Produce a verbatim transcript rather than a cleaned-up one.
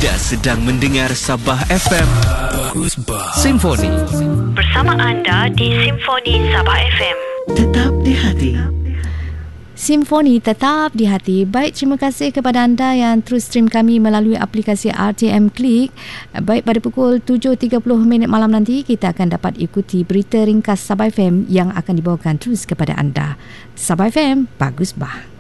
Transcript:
Anda sedang mendengar Sabah F M Bagus Bah Simfoni. Bersama anda di Simfoni Sabah F M. Tetap di hati. Simfoni tetap di hati. Baik, terima kasih kepada anda yang terus stream kami melalui aplikasi R T M Klik. Baik, pada pukul tujuh tiga puluh minit malam nanti kita akan dapat ikuti berita ringkas Sabah F M yang akan dibawakan terus kepada anda. Sabah F M Bagus Bah.